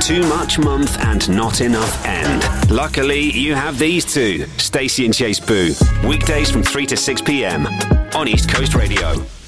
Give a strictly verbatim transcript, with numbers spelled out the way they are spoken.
Too much month and not enough end. Luckily, you have these two, Stacey and Chase Boo. Weekdays from three to six p.m. on East Coast Radio.